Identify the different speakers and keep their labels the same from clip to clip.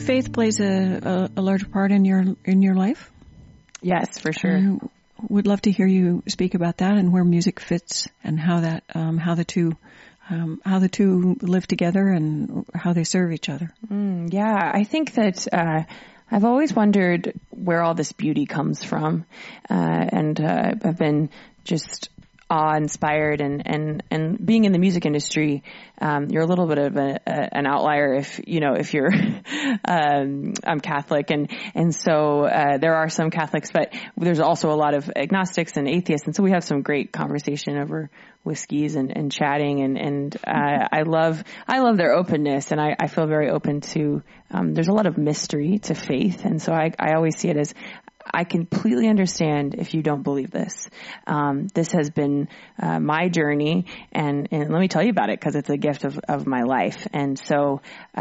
Speaker 1: faith plays a large part in your life?
Speaker 2: Yes, for sure.
Speaker 1: I would love to hear you speak about that and where music fits and how that how the two live together and how they serve each other.
Speaker 2: Yeah, I think that I've always wondered where all this beauty comes from, and I've been just awe-inspired, and being in the music industry, you're a little bit of an outlier if you're, I'm Catholic, and so there are some Catholics, but there's also a lot of agnostics and atheists, and so we have some great conversation over whiskeys and chatting, and I love their openness, and I feel very open to, there's a lot of mystery to faith, and so I always see it as, I completely understand if you don't believe this. This has been my journey, and let me tell you about it because it's a gift of my life. And so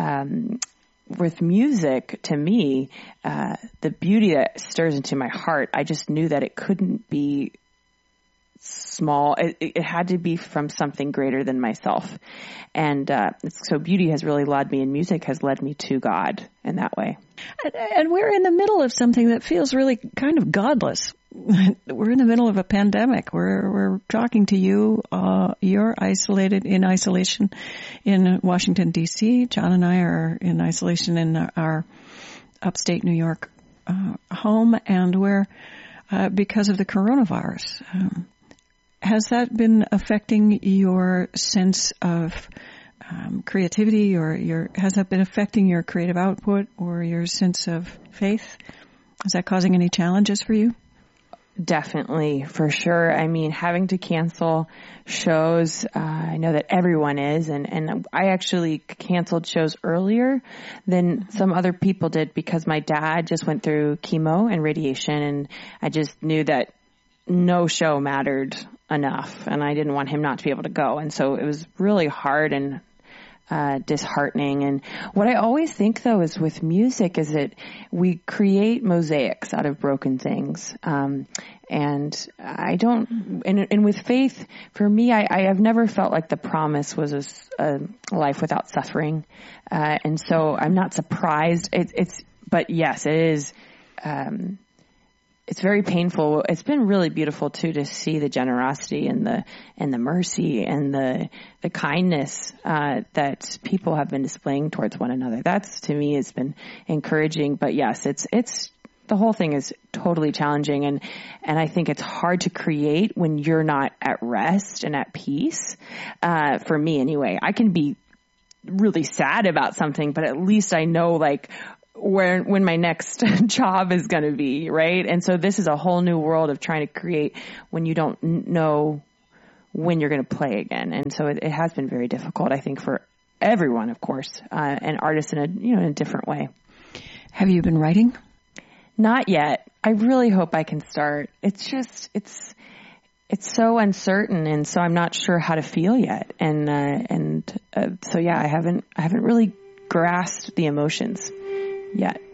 Speaker 2: with music, to me, the beauty that stirs into my heart, I just knew that it couldn't be small. It had to be from something greater than myself. And so beauty has really led me, and music has led me to God in that way.
Speaker 1: And we're in the middle of something that feels really kind of godless. We're in the middle of a pandemic. We're talking to you. You're in isolation in Washington, D.C. John and I are in isolation in our upstate New York home, and we're because of the coronavirus. Has that been affecting your sense of creativity, or has that been affecting your creative output or your sense of faith? Is that causing any challenges for you?
Speaker 2: Definitely, for sure. I mean, having to cancel shows, I know that everyone is, and I actually canceled shows earlier than some other people did because my dad just went through chemo and radiation, and I just knew that no show mattered enough, and I didn't want him not to be able to go. And so it was really hard and disheartening. And what I always think, though, is with music is that we create mosaics out of broken things. And I don't, and with faith, for me, I have never felt like the promise was a life without suffering. And so I'm not surprised. But yes, it is, it's very painful. It's been really beautiful too to see the generosity and the mercy and the kindness that people have been displaying towards one another. That's, to me, has been encouraging. But yes, it's the whole thing is totally challenging, and I think it's hard to create when you're not at rest and at peace. For me, anyway, I can be really sad about something, but at least I know like when my next job is going to be, right? And so this is a whole new world of trying to create when you don't know when you're going to play again. And so it has been very difficult, I think, for everyone, of course, and artists in a different way.
Speaker 1: Have you been writing?
Speaker 2: Not yet. I really hope I can start. It's just, it's so uncertain, and so I'm not sure how to feel yet. So yeah, I haven't really grasped the emotions yet.